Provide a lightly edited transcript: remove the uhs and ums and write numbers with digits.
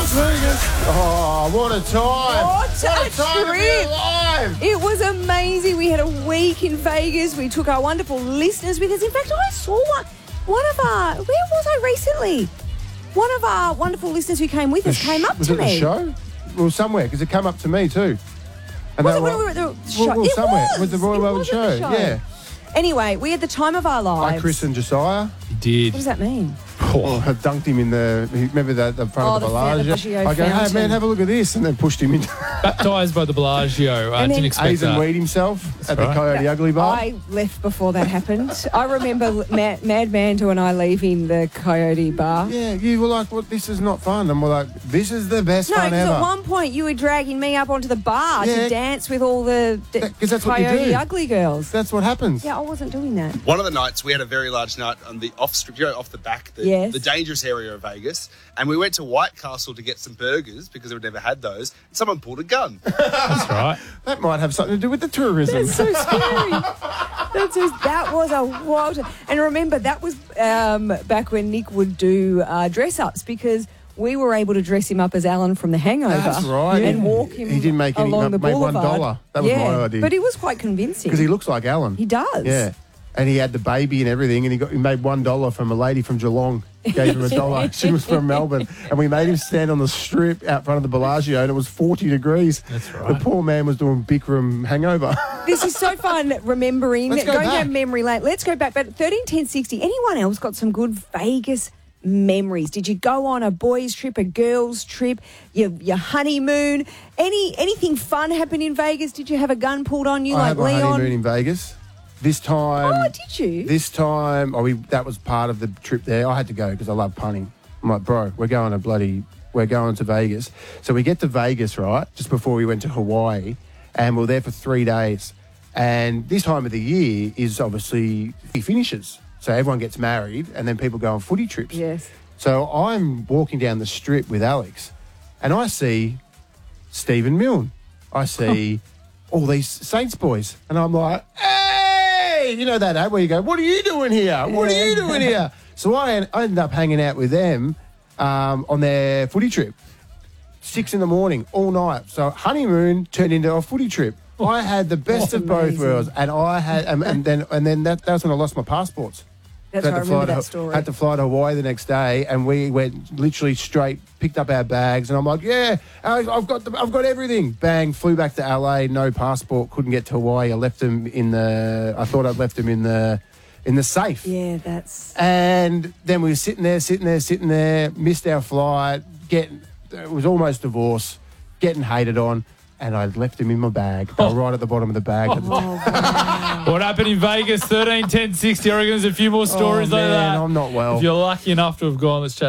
Las Vegas. Oh, what a time. What a time to be trip. alive. It was amazing. We had a week in Vegas. We took our wonderful listeners with us. In fact, I saw one of our... Where was I recently? One of our wonderful listeners who came with us came up to me. Was it the show? Well, somewhere, because it came up to me too. And Was it when we were at the show? Well, It somewhere. was. With the Roy It Melbourne was at show. the show. Yeah. Anyway, we had the time of our lives. Hi, Chris and Josiah. He did. What does that mean? Oh, I dunked him in the... Remember the front of the Bellagio? I go, hey, fountain. man, have a look at this. And then pushed him in. Baptised by the Bellagio. I And didn't then- expect Aizen that. weed himself at the right. Coyote Ugly Bar. I left before that happened. I remember Mad Manto and I leaving the Coyote Bar. Yeah, you were like, well, this is not fun. And we're like, this is the best No, fun because ever. at one point you were dragging me up onto the bar Yeah. to dance with all the 'cause that's what you Coyote do. Ugly girls. That's what happens. Yeah, I wasn't doing that. One of the nights we had a very large night on the off strip, off the back, Yes. the dangerous area of Vegas, and we went to White Castle to get some burgers because we'd never had those. And someone pulled a gun. That's right. That might have something to do with the tourism. That's so scary. That was a wild... And remember, that was back when Nick would do dress-ups because... We were able to dress him up as Alan from The Hangover. That's right. And walk him He didn't make any, along the made boulevard. $1. That was my idea. But he was quite convincing. Because he looks like Alan. He does. Yeah. And he had the baby and everything, and he made $1 from a lady from Geelong. Gave him $1. She was from Melbourne. And we made him stand on the strip out front of the Bellagio, and it was 40 degrees. That's right. The poor man was doing Bikram hangover. This is so fun remembering. Let's go Going back. down memory lane. Let's go back. But 13, 10, 60. Anyone else got some good Vegas memories? Did you go on a boys' trip, a girls' trip, your honeymoon? Anything fun happen in Vegas? Did you have a gun pulled on you I like had my Leon? honeymoon in Vegas. This time... Oh, did you? This time, that was part of the trip there. I had to go because I love punning. I'm like, bro, we're going to Vegas. So we get to Vegas, right, just before we went to Hawaii, and we're there for 3 days. And this time of the year is obviously it finishes. So everyone gets married, and then people go on footy trips. Yes. So I'm walking down the strip with Alex, and I see Stephen Milne. I see all these Saints boys, and I'm like, hey! You know that ad where you go, what are you doing here? What are you doing here? So I ended up hanging out with them on their footy trip. 6 in the morning, all night. So honeymoon turned into a footy trip. I had the best of both amazing. worlds, and I had, and then that was when I lost my passports. That's right, I remember that story. Had to fly to Hawaii the next day, and we went literally straight, picked up our bags, and I'm like, yeah, I've got everything. Bang, flew back to LA, no passport, couldn't get to Hawaii. I left them I thought I'd left them in the safe. Yeah, that's... And then we were sitting there, missed our flight, it was almost divorce, getting hated on. And I left them in my bag. They were right at the bottom of the bag. What happened in Vegas? 13, 10, 60. I reckon there's a few more stories like man, that. I'm not well. If you're lucky enough to have gone, let's chat.